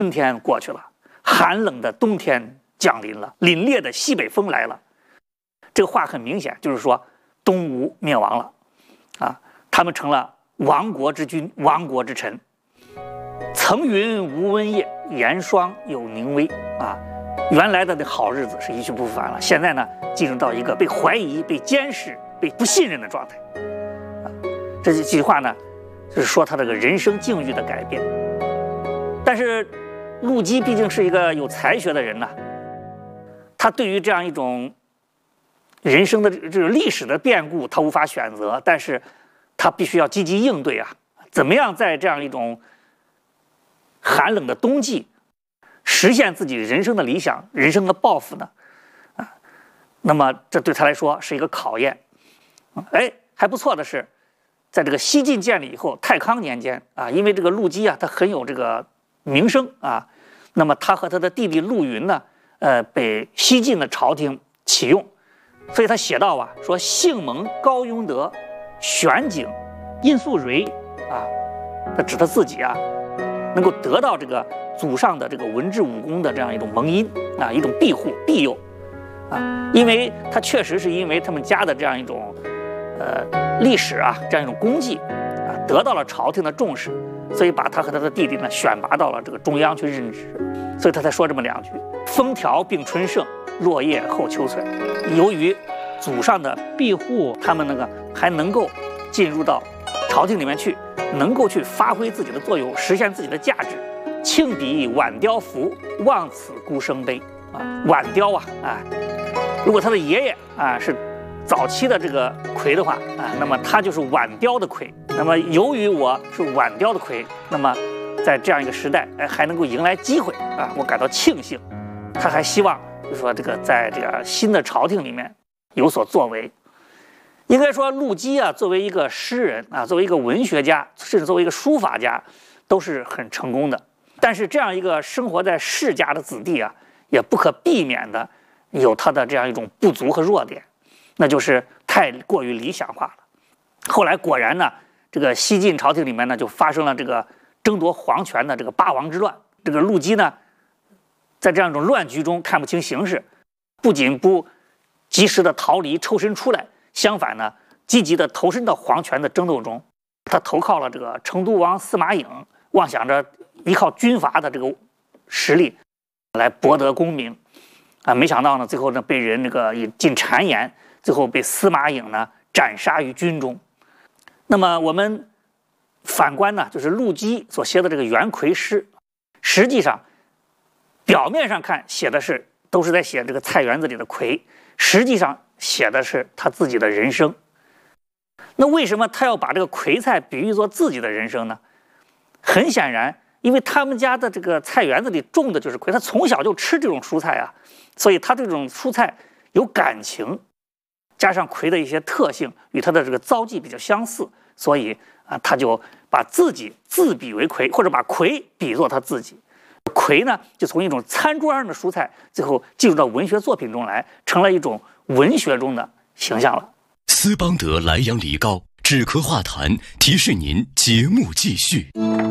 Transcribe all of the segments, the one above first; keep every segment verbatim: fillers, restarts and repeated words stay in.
春天过去了，寒冷的冬天降临了，凛冽的西北风来了。这个话很明显就是说，东吴灭亡了，啊，他们成了亡国之君、亡国之臣。层云无温夜，严霜有凝微啊。原来的那好日子是一去不复返了，现在呢，进入到一个被怀疑、被监视、被不信任的状态。啊，这几句话呢，就是说他这个人生境遇的改变。但是陆机毕竟是一个有才学的人呐，他对于这样一种人生的这个历史的变故，他无法选择，但是他必须要积极应对啊！怎么样在这样一种寒冷的冬季，实现自己人生的理想、人生的抱负呢？啊，那么这对他来说是一个考验。哎，还不错的是，在这个西晋建立以后，太康年间啊，因为这个陆机啊，他很有这个名声啊，那么他和他的弟弟陆云呢，呃，被西晋的朝廷启用。所以他写道啊，说幸蒙高雍德、玄景、殷素蕊啊，他指他自己啊，能够得到这个祖上的这个文治武功的这样一种蒙荫啊，一种庇护庇佑啊，因为他确实是因为他们家的这样一种呃历史啊，这样一种功绩啊，得到了朝廷的重视，所以把他和他的弟弟呢选拔到了这个中央去任职，所以他才说这么两句：风调并春盛，落叶后秋存。由于祖上的庇护，他们那个还能够进入到朝廷里面去，能够去发挥自己的作用，实现自己的价值。庆彼晚雕服，望此孤生悲啊！晚雕啊啊！如果他的爷爷啊是早期的这个魁的话啊，那么他就是晚雕的魁。那么由于我是晚雕的魁，那么在这样一个时代，哎，还能够迎来机会啊，我感到庆幸。他还希望就是说这个在这个新的朝廷里面有所作为。应该说陆机啊，作为一个诗人啊，作为一个文学家，甚至作为一个书法家，都是很成功的。但是这样一个生活在世家的子弟啊，也不可避免的有他的这样一种不足和弱点，那就是太过于理想化了。后来果然呢，这个西晋朝廷里面呢，就发生了这个争夺皇权的这个八王之乱。这个陆机呢，在这样一种乱局中看不清形势，不仅不及时的逃离抽身出来，相反呢，积极的投身到皇权的争斗中。他投靠了这个成都王司马颖，妄想着依靠军阀的这个实力来博得功名啊！没想到呢，最后呢被人那个以进谗言，最后被司马颖呢斩杀于军中。那么我们反观呢，就是陆机所写的这个元魁诗，实际上表面上看写的是都是在写这个菜园子里的葵，实际上写的是他自己的人生。那为什么他要把这个葵菜比喻作自己的人生呢？很显然，因为他们家的这个菜园子里种的就是葵，他从小就吃这种蔬菜啊，所以他对这种蔬菜有感情，加上葵的一些特性与他的这个遭际比较相似，所以啊，他就把自己自比为葵，或者把葵比作他自己。葵呢，就从一种餐桌上的蔬菜，最后进入到文学作品中来，成了一种文学中的形象了。 斯邦德莱阳梨膏止咳化痰，提示您节目继续。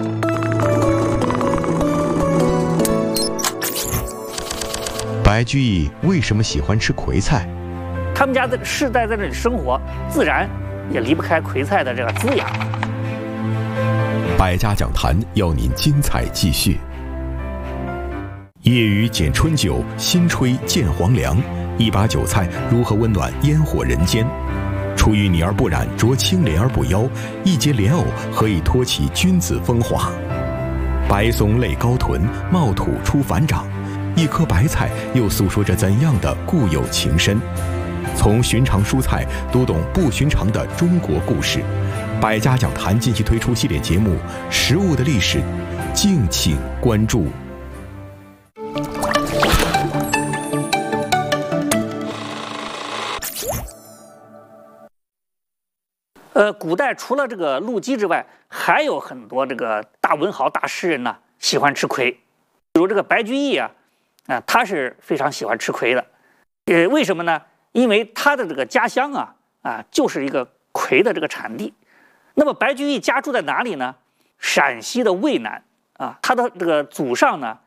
白居易为什么喜欢吃葵菜？ 他们家的世代在这里生活，自然也离不开葵菜的这个滋养。 百家讲坛要您精彩继续。夜雨剪春酒，新炊见黄粱。一把酒菜如何温暖烟火人间？出淤泥而不染，濯清涟而不妖。一节莲藕何以托起君子风华？白松类高臀，茂土出繁长。一颗白菜又诉说着怎样的固有情深？从寻常蔬菜读懂不寻常的中国故事。百家讲坛近期推出系列节目《食物的历史》，敬请关注。 呃，古代除了这个陆机之外，还有很多这个大文豪、大诗人呢，喜欢吃葵。比如这个白居易啊，啊、呃，他是非常喜欢吃葵的。呃，为什么呢？因为他的这个家乡啊，啊，就是一个葵的这个产地。那么白居易家住在哪里呢？陕西的渭南啊，他的这个祖上呢